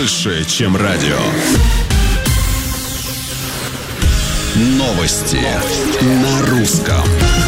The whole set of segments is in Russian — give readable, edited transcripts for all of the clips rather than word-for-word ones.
больше, чем радио. Новости на русском.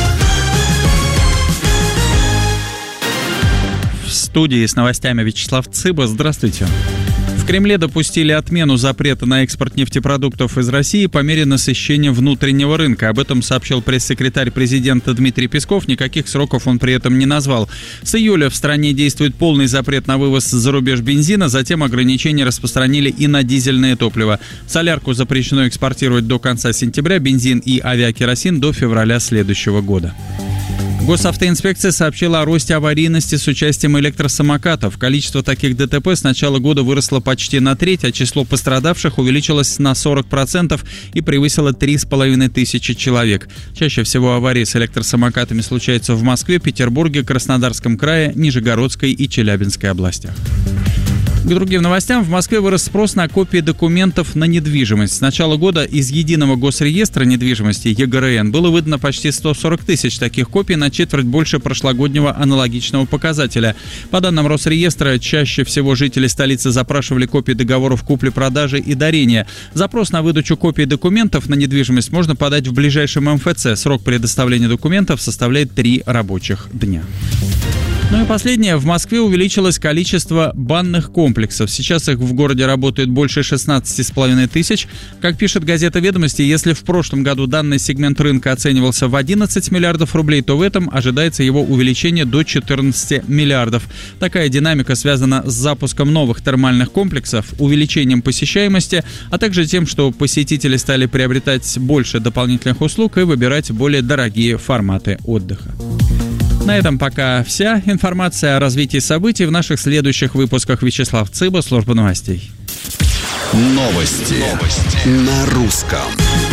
В студии с новостями Вячеслав Цыба. Здравствуйте. В Кремле допустили отмену запрета на экспорт нефтепродуктов из России по мере насыщения внутреннего рынка. Об этом сообщил пресс-секретарь президента Дмитрий Песков. Никаких сроков он при этом не назвал. С июля в стране действует полный запрет на вывоз за рубеж бензина. Затем ограничения распространили и на дизельное топливо. Солярку запрещено экспортировать до конца сентября, бензин и авиакеросин до февраля следующего года. Госавтоинспекция сообщила о росте аварийности с участием электросамокатов. Количество таких ДТП с начала года выросло почти на треть, а число пострадавших увеличилось на 40% и превысило 3500 человек. Чаще всего аварии с электросамокатами случаются в Москве, Петербурге, Краснодарском крае, Нижегородской и Челябинской областях. К другим новостям. В Москве вырос спрос на копии документов на недвижимость. С начала года из Единого госреестра недвижимости ЕГРН было выдано почти 140 тысяч таких копий, на четверть больше прошлогоднего аналогичного показателя. По данным Росреестра, чаще всего жители столицы запрашивали копии договоров купли-продажи и дарения. Запрос на выдачу копий документов на недвижимость можно подать в ближайшем МФЦ. Срок предоставления документов составляет 3 рабочих дня. Ну и последнее. В Москве увеличилось количество банных комплексов. Сейчас их в городе работает больше 16,5 тысяч. Как пишет газета «Ведомости», если в прошлом году данный сегмент рынка оценивался в 11 миллиардов рублей, то в этом ожидается его увеличение до 14 миллиардов. Такая динамика связана с запуском новых термальных комплексов, увеличением посещаемости, а также тем, что посетители стали приобретать больше дополнительных услуг и выбирать более дорогие форматы отдыха. На этом пока вся информация о развитии событий в наших следующих выпусках. Вячеслав Цыба, служба новостей. Новости на русском.